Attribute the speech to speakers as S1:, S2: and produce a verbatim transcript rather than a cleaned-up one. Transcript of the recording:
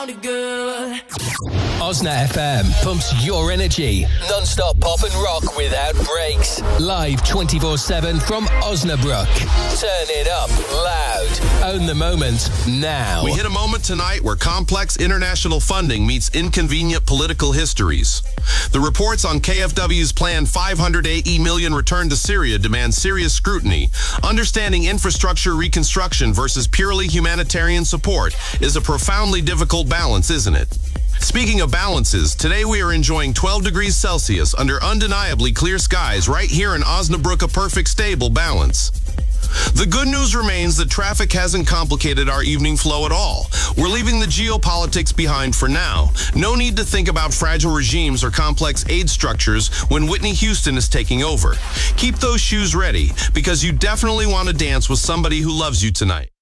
S1: Osna F M pumps your energy. Non-stop pop and rock without breaks. Live twenty-four seven from Osnabrück. Turn it up loud. Own the moment now.
S2: We hit a moment tonight where complex international funding meets inconvenient political histories. The reports on K F W's planned five hundred eighty million return to Syria demand serious scrutiny. Understanding infrastructure reconstruction versus purely humanitarian support is a profoundly difficult balance, isn't it? Speaking of balances, today we are enjoying twelve degrees Celsius under undeniably clear skies right here in Osnabrück, a perfect stable balance. The good news remains that traffic hasn't complicated our evening flow at all. We're leaving the geopolitics behind for now. No need to think about fragile regimes or complex aid structures when Whitney Houston is taking over. Keep those shoes ready, because you definitely want to dance with somebody who loves you tonight.